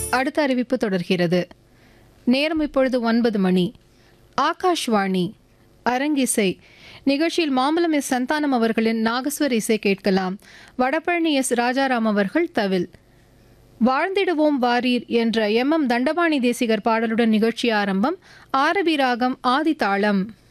அடுத்த அறிவிப்பு தொடர்கிறது. நேரம் இப்பொழுது 9 மணி. ஆகாஷ்வாணி அரங்கிசை நிகழ்ச்சியில் மாம்பலம் எஸ் சந்தானம் அவர்களின் நாகஸ்வர் இசை கேட்கலாம். வடபழனி எஸ் ராஜாராம் அவர்கள் தவில். வாழ்ந்திடுவோம் வாரீர் என்ற எம் தண்டபாணி தேசிகர் பாடலுடன் நிகழ்ச்சி ஆரம்பம். ஆரபி ராகம் ஆதி தாளம்.